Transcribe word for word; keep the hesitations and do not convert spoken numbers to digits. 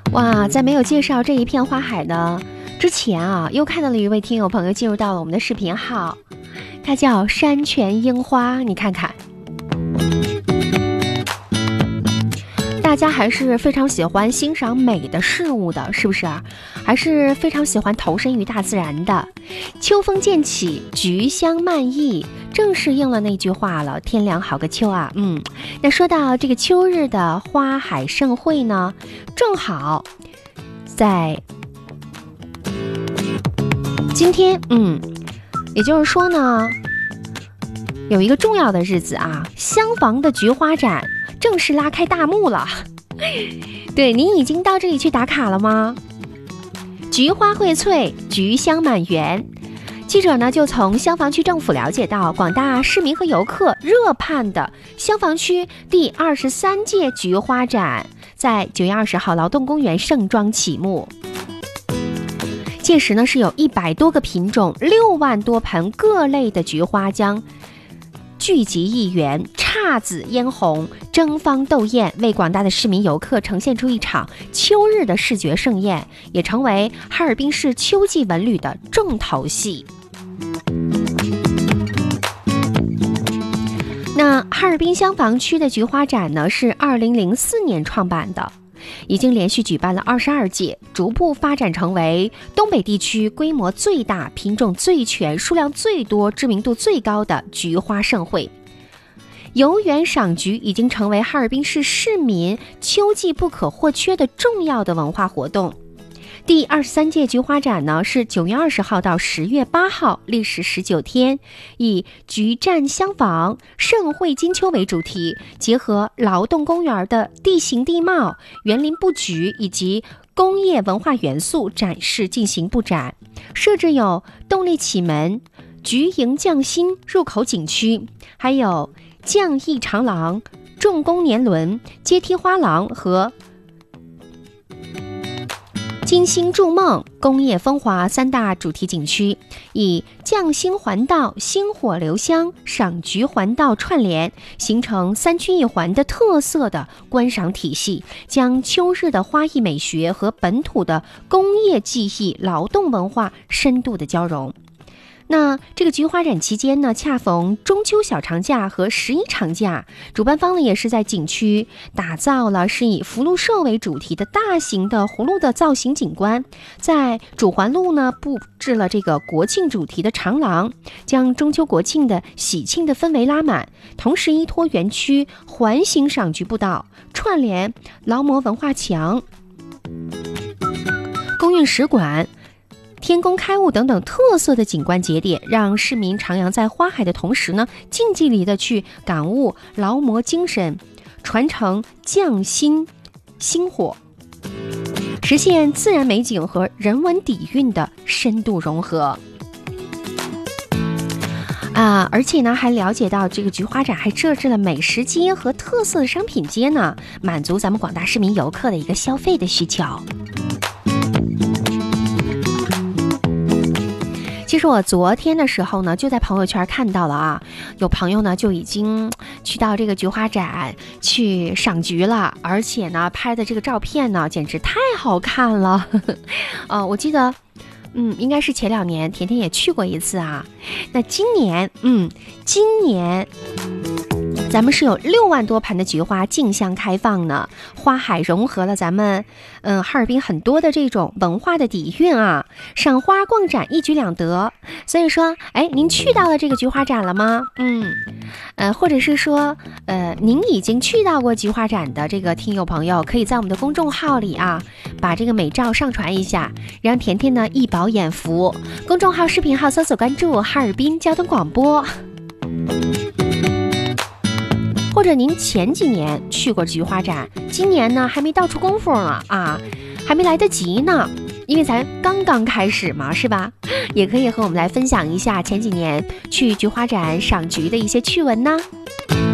哇，在没有介绍这一片花海呢之前啊，又看到了一位听友朋友进入到了我们的视频号，他叫山泉樱花，你看看。大家还是非常喜欢欣赏美的事物的，是不是？还是非常喜欢投身于大自然的。秋风渐起，菊香漫溢，正是应了那句话了，天凉好个秋啊。嗯，那说到这个秋日的花海盛会呢，正好在今天，嗯，也就是说呢，有一个重要的日子啊，厢房的菊花展正式拉开大幕了。对，您已经到这里去打卡了吗？菊花荟萃，菊香满园。记者呢就从厢房区政府了解到，广大市民和游客热盼的厢房区第二十三届菊花展在九月二十号劳动公园盛装启幕。届时呢是有一百多个品种、六万多盆各类的菊花将聚集一园，姹紫嫣红，争芳斗艳，为广大的市民游客呈现出一场秋日的视觉盛宴，也成为哈尔滨市秋季文旅的重头戏。那哈尔滨厢房区的菊花展呢，是二零零四年创办的，已经连续举办了二十二届，逐步发展成为东北地区规模最大、品种最全、数量最多、知名度最高的菊花盛会。游园赏菊已经成为哈尔滨市市民秋季不可或缺的重要的文化活动。第二十三届菊花展呢，是九月二十号到十月八号，历时十九天，以菊占厢房盛会金秋为主题，结合劳动公园的地形地貌、园林布局以及工业文化元素展示进行布展，设置有动力启门、菊迎匠心入口景区，还有匠艺长廊、重工年轮、阶梯花廊和金星筑梦、工业风华三大主题景区，以匠心环道、星火留香、赏菊环道串联，形成三区一环的特色的观赏体系，将秋日的花艺美学和本土的工业技艺、劳动文化深度的交融。那这个菊花展期间呢，恰逢中秋小长假和十一长假，主办方呢也是在景区打造了是以福禄寿为主题的大型的葫芦的造型景观，在主环路呢布置了这个国庆主题的长廊，将中秋国庆的喜庆的氛围拉满，同时依托园区环形赏菊步道，串联劳模文化墙、工运使馆、天工开物等等特色的景观节点，让市民徜徉在花海的同时呢，近距离的去感悟劳模精神，传承匠心薪火，实现自然美景和人文底蕴的深度融合。啊，而且呢，还了解到这个菊花展还设置了美食街和特色的商品街呢，满足咱们广大市民游客的一个消费的需求。其实我昨天的时候呢，就在朋友圈看到了啊，有朋友呢就已经去到这个菊花展去赏菊了，而且呢拍的这个照片呢简直太好看了。呃，我记得嗯，应该是前两年甜甜也去过一次啊。那今年嗯，今年咱们是有六万多盆的菊花竞相开放呢，花海融合了咱们嗯哈尔滨很多的这种文化的底蕴啊，赏花逛展一举两得。所以说，哎，您去到了这个菊花展了吗？嗯，呃，或者是说，呃，您已经去到过菊花展的这个听友朋友，可以在我们的公众号里啊，把这个美照上传一下，让甜甜呢一饱眼福。公众号视频号搜索关注哈尔滨交通广播。或者您前几年去过菊花展，今年呢还没到出功夫呢啊，还没来得及呢，因为咱刚刚开始嘛，是吧？也可以和我们来分享一下前几年去菊花展赏菊的一些趣闻呢。